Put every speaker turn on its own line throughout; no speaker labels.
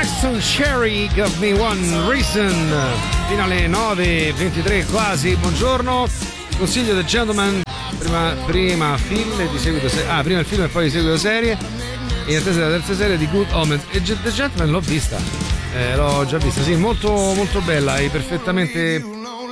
Winston Cherry, Give Me One Reason, fino alle 9:23 quasi. Buongiorno, consiglio The Gentleman, prima film e di seguito prima il film e poi di seguito serie, in attesa della terza serie di Good Omens. E The Gentleman l'ho vista, l'ho già vista, sì, molto molto bella, hai perfettamente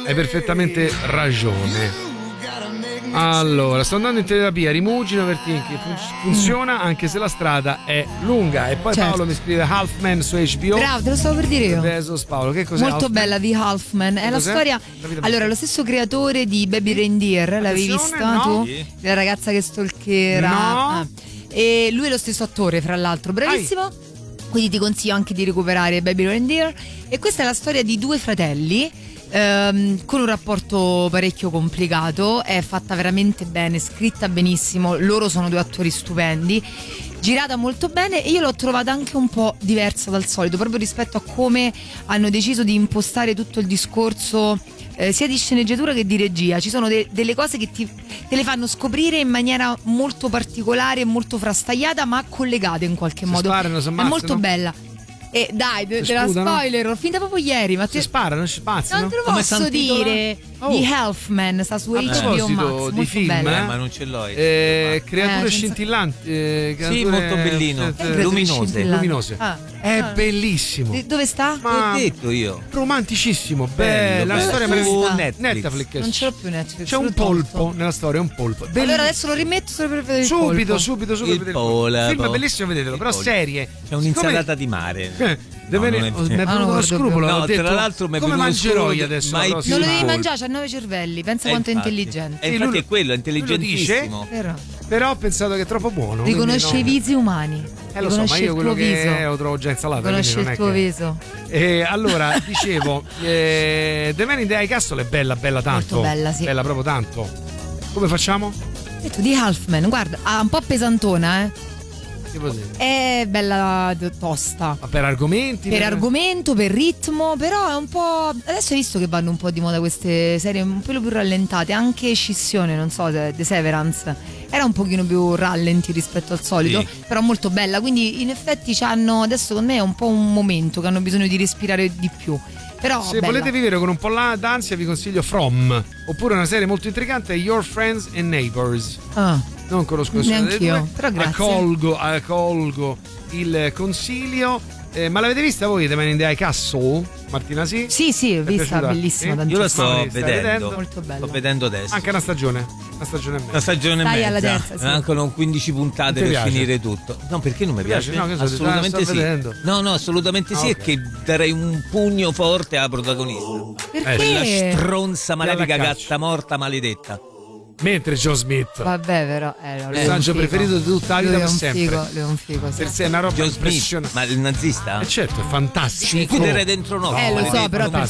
ragione. Allora, sto andando in terapia, Rimugino Vertinchi, funziona anche se la strada è lunga. E poi certo. Paolo mi scrive Halfman su HBO.
Bravo, te lo stavo per dire io.
Bezos, Paolo, che cos'è?
Molto
Halfman?
bella di Halfman. È la storia. Allora, lo stesso creatore di Baby Reindeer, l'avevi vista
no.
tu?
Sì.
La ragazza che stalkera.
No.
E lui è lo stesso attore, fra l'altro, bravissimo. Quindi ti consiglio anche di recuperare Baby Reindeer. E questa è la storia di due fratelli. Con un rapporto parecchio complicato, è fatta veramente bene, scritta benissimo, loro sono due attori stupendi, girata molto bene e io l'ho trovata anche un po' diversa dal solito, proprio rispetto a come hanno deciso di impostare tutto il discorso sia di sceneggiatura che di regia. Ci sono delle cose che te le fanno scoprire in maniera molto particolare, molto frastagliata ma collegate in qualche modo. È molto bella. E dai, te la spoiler, l'ho finita proprio ieri. Ma
si sparano, si spazzano.
Non te lo posso dire. Di Halfman, sta su HBO Max.
Di film,
ma non ce l'ho.
Creature scintillanti.
Sì, molto bellino.
Luminose. È bellissimo.
Dove sta?
L'ho detto io.
Romanticissimo, bella. La storia
su
Netflix.
Non ce l'ho più Netflix.
C'è un polpo nella storia, un polpo.
Allora adesso lo rimetto solo per vedere il polpo.
Subito.
Il
film è bellissimo, vedetelo, però serie.
C'è un'insalata di mare.
Mi è venuto uno scrupolo.
No, tra l'altro
come mangerò io adesso?
Non
lo devi mangiare, c'ha 9 cervelli. Pensa quanto è intelligente.
E infatti è quello, è intelligentissimo.
Però ho pensato che è troppo buono.
Riconosce i visi umani.
Lo so, ma io quello che lo trovo già insalato.
Conosce il tuo viso.
Allora, dicevo, The Man in the High Castle è bella tanto.
Molto bella, sì.
Bella proprio tanto. Come facciamo?
E tu di Halfman, guarda, ha un po' pesantona, È bella tosta.
Ma per argomenti?
Per argomento, per ritmo, però è un po'. Adesso hai visto che vanno un po' di moda queste serie un po' più rallentate, anche Scissione, non so, The Severance. Era un pochino più rallenti rispetto al solito, sì. Però molto bella, quindi in effetti c'hanno, adesso secondo me è un po' un momento che hanno bisogno di respirare di più. Però
se volete vivere con un po' d'ansia vi consiglio From, oppure una serie molto intrigante Your Friends and Neighbors. Non conosco
neanch'io, però grazie.
Accolgo il consiglio. Ma l'avete vista voi The Man in the High Castle? Martina sì?
Sì, ho vista, bellissima.
Io la sto vedendo.
Molto bella.
Sto vedendo adesso.
Anche una stagione e mezza.
Una stagione e mezza.
Alla terza, sì.
Mancano 15 puntate per finire tutto. No, perché non mi piace?
No,
assolutamente sì.
Vedendo.
No, assolutamente sì.
Okay.
E che darei un pugno forte alla protagonista.
Perché?
Quella stronza malefica gatta morta maledetta.
Mentre Joe Smith,
vabbè, però
il personaggio preferito di tutta la vita per sempre.
Lui è un figo, sì.
È una roba
impressionante. Ma il nazista?
Certo, è fantastico.
Ci chiuderei dentro no.
Lo so, però per